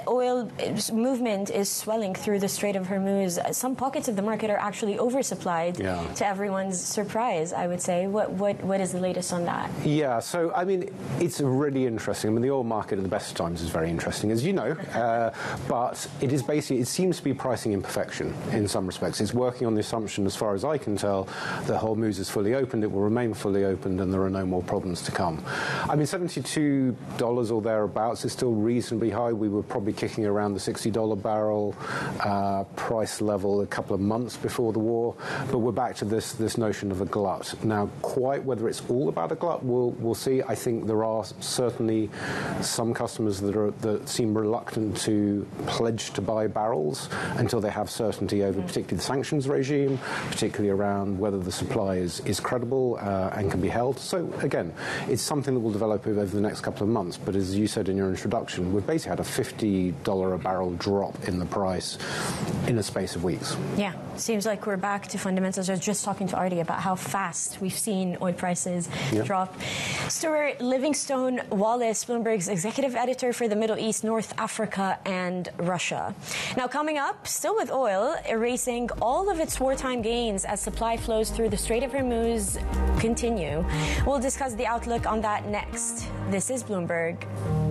oil movement is swelling through the Strait of Hormuz. Some pockets of the market are actually oversupplied, to everyone's surprise, I would say. What is the latest on that? Yeah, so, I mean, it's really interesting. I mean, the oil market at the best of times is very interesting, as you know, but it is basically, it seems to be pricing imperfection in some respects. It's working on the assumption, as far as I can tell, that Hormuz is fully opened, it will remain fully opened, and there are no more problems to come. I mean, $72 or thereabouts is still reasonably high. We were probably kicking around the $60 barrel price level a couple of months before the war, but we're back to this notion of a glut. Now, quite whether it's all about a glut, we'll see. I think there are certainly some customers that seem reluctant to pledge to buy barrels until they have certainty over particularly the sanctions regime, particularly around whether the supply is credible and can be held. So, again, it's something that will develop over the next couple of months, but as you said in your introduction, we've basically had a $50 a barrel drop in the price in a space of weeks. Yeah, seems like we're back to fundamentals. I was just talking to Artie about how fast we've seen oil prices drop. Stuart Livingstone Wallace, Bloomberg's executive editor for the Middle East, North Africa, and Russia. Now, coming up, still with oil, erasing all of its wartime gains as supply flows through the Strait of Hormuz continue. We'll discuss the outlook on that next. This is Bloomberg.